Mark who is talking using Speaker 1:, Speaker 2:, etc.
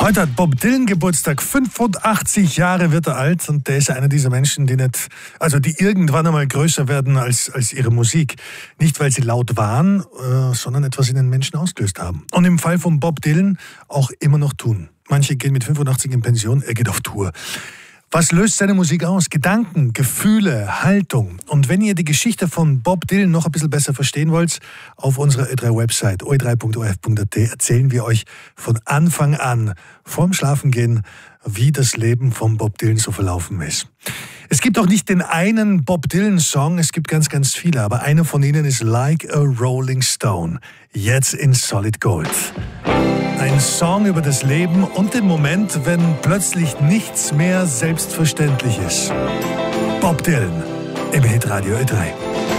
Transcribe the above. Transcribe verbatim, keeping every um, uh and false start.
Speaker 1: Heute hat Bob Dylan Geburtstag, fünfundachtzig Jahre wird er alt und der ist einer dieser Menschen, die nicht, also die irgendwann einmal größer werden als, als ihre Musik. Nicht, weil sie laut waren, äh, sondern etwas in den Menschen ausgelöst haben. Und im Fall von Bob Dylan auch immer noch tun. Manche gehen mit fünfundachtzig in Pension, er geht auf Tour. Was löst seine Musik aus? Gedanken, Gefühle, Haltung. Und wenn ihr die Geschichte von Bob Dylan noch ein bisschen besser verstehen wollt, auf unserer Ö drei Website o e drei punkt o r f punkt a t erzählen wir euch von Anfang an, vorm Schlafengehen, wie das Leben von Bob Dylan so verlaufen ist. Es gibt auch nicht den einen Bob Dylan-Song, es gibt ganz, ganz viele, aber einer von ihnen ist Like a Rolling Stone, jetzt in Solid Gold. Ein Song über das Leben und den Moment, wenn plötzlich nichts mehr selbstverständlich ist. Bob Dylan im Hitradio Ö drei.